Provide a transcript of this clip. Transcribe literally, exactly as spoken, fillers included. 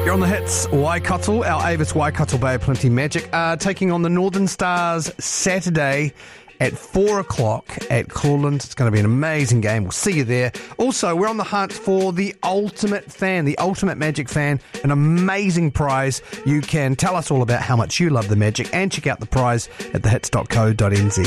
You're on the hits. Waikato, our Avis Waikato Bay of Plenty Magic are taking on the Northern Stars Saturday at four o'clock at Clawland. It's going to be an amazing game. We'll see you there. Also, we're on the hunt for the ultimate fan, the ultimate Magic fan, an amazing prize. You can tell us all about how much you love the Magic and check out the prize at the hits dot co dot n z.